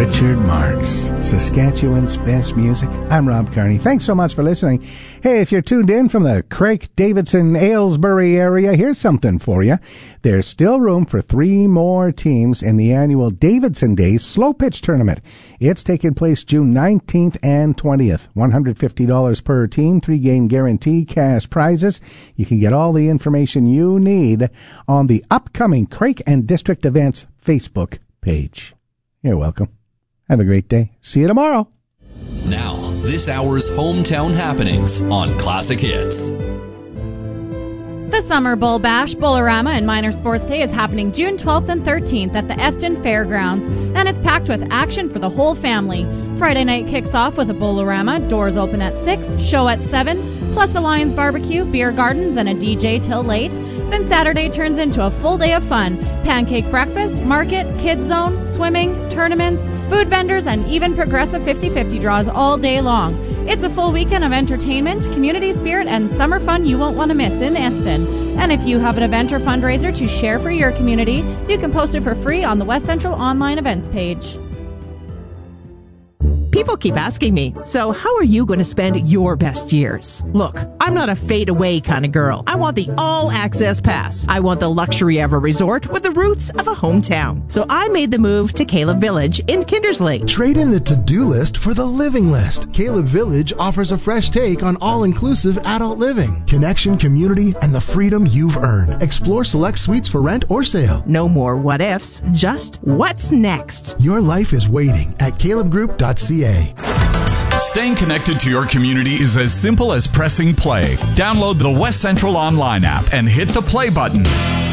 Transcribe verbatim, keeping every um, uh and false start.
Richard Marx, Saskatchewan's best music. I'm Rob Carney. Thanks so much for listening. Hey, if you're tuned in from the Craik, Davidson, Aylesbury area, here's something for you. There's still room for three more teams in the annual Davidson Days Slow Pitch Tournament. It's taking place June nineteenth and twentieth. one hundred fifty dollars per team, three-game guarantee, cash prizes. You can get all the information you need on the upcoming Craik and District Events Facebook page. You're welcome. Have a great day. See you tomorrow. Now, this hour's hometown happenings on Classic Hits. The Summer Bull Bash, Bullerama, and Minor Sports Day is happening June twelfth and thirteenth at the Eston Fairgrounds, and it's packed with action for the whole family. Friday night kicks off with a Bullerama, doors open at six, show at seven, plus a Lions barbecue, beer gardens, and a D J till late. Then Saturday turns into a full day of fun. Pancake breakfast, market, kids zone, swimming, tournaments, food vendors, and even progressive fifty-fifty draws all day long. It's a full weekend of entertainment, community spirit, and summer fun you won't want to miss in Eston. And if you have an event or fundraiser to share for your community, you can post it for free on the West Central online events page. People keep asking me, so how are you going to spend your best years? Look, I'm not a fade-away kind of girl. I want the all-access pass. I want the luxury of a resort with the roots of a hometown. So I made the move to Caleb Village in Kindersley. Trade in the to-do list for the living list. Caleb Village offers a fresh take on all-inclusive adult living, connection, community, and the freedom you've earned. Explore select suites for rent or sale. No more what-ifs, just what's next. Your life is waiting at caleb group dot c a. Staying connected to your community is as simple as pressing play. Download the West Central Online app and hit the play button.